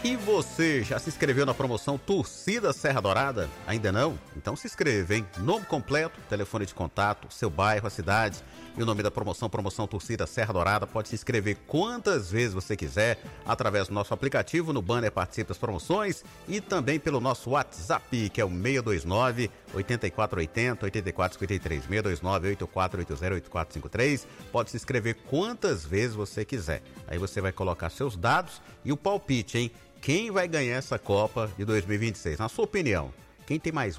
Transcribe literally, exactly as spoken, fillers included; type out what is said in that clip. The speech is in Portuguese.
E você já se inscreveu na promoção Torcida Serra Dourada? Ainda não? Então se inscreva, hein? Nome completo, telefone de contato, seu bairro, a cidade e o nome da promoção, promoção Torcida Serra Dourada. Pode se inscrever quantas vezes você quiser, através do nosso aplicativo, no banner Participe das Promoções e também pelo nosso WhatsApp, que é o seis dois nove, oito quatro oito zero, oito quatro cinco três, seis dois nove, oito quatro oito zero, oito quatro cinco três. Pode se inscrever quantas vezes você quiser. Aí você vai colocar seus dados e o palpite, hein? Quem vai ganhar essa Copa de dois mil e vinte e seis? Na sua opinião, quem tem mais